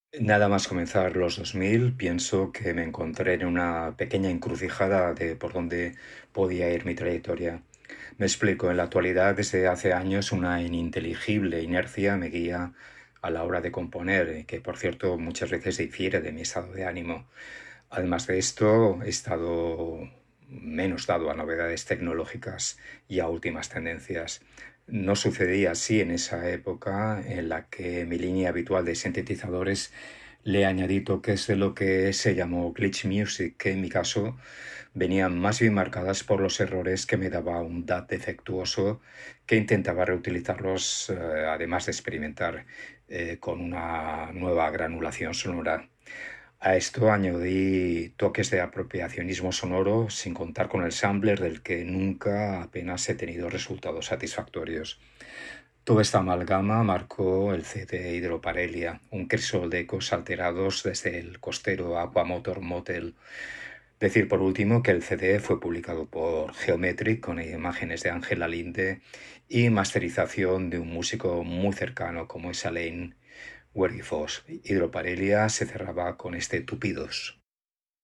Nada más comenzar los 2000, pienso que me encontré en una pequeña encrucijada de por dónde podía ir mi trayectoria. Me explico, en la actualidad, desde hace años, una ininteligible inercia me guía a la hora de componer, que por cierto muchas veces difiere de mi estado de ánimo. Además de esto, he estado menos dado a novedades tecnológicas y a últimas tendencias. No sucedía así en esa época en la que mi línea habitual de sintetizadores le añadí toques de lo que se llamó glitch music, que en mi caso venían más bien marcadas por los errores que me daba un DAT defectuoso que intentaba reutilizarlos, además de experimentar con una nueva granulación sonora. A esto añadí toques de apropiacionismo sonoro sin contar con el sampler del que nunca apenas he tenido resultados satisfactorios. Toda esta amalgama marcó el CD Hydroparelia, un crisol de ecos alterados desde el costero Aquamotor Motel. Decir por último que el CD fue publicado por Geometric con imágenes de Ángela Linde y masterización de un músico muy cercano como es Alain Wergifos. Hidroparelia se cerraba con este Tupidos.